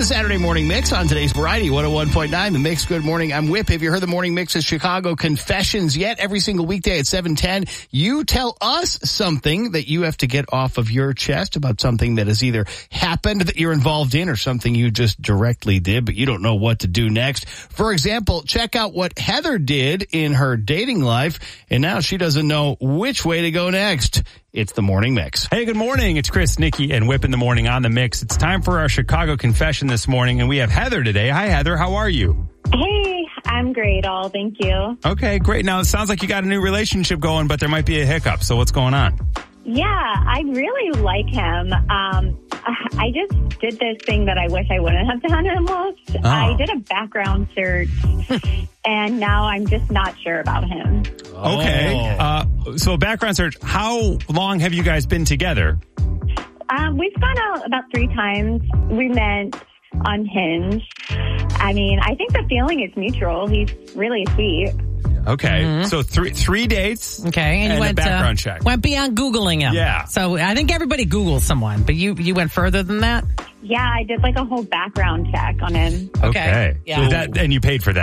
the Saturday Morning Mix on today's Variety 101.9. The Mix, good morning. I'm Whip. Have you heard the Morning Mix's Chicago Confessions yet? Every single weekday at 7:10, you tell us something that you have to get off of your chest about something that has either happened that you're involved in or something you just directly did, but you don't know what to do next. For example, check out what Heather did in her dating life, and now she doesn't know which way to go next. It's the Morning Mix. Hey, good morning. It's Chris, Nikki, and Whip in the morning on the Mix. It's time for our Chicago Confession this morning, and we have Heather today. Hi, Heather. How are you? Hey, I'm great, thank you. Okay, great. Now, it sounds like you got a new relationship going, but there might be a hiccup. So what's going on? Yeah, I really like him. I just did this thing that I wish I wouldn't have done almost. Oh. I did a background search, and now I'm just not sure about him. Okay. So background search, how long have you guys been together? We've gone out about 3 times. We met on Hinge. I mean, I think the feeling is mutual. He's really sweet. Okay. So three dates. Okay, and you went a background check. Went beyond Googling him. Yeah. So I think everybody Googles someone, but you went further than that. Yeah, I did like a whole background check on him. Okay. Yeah. And you paid for that.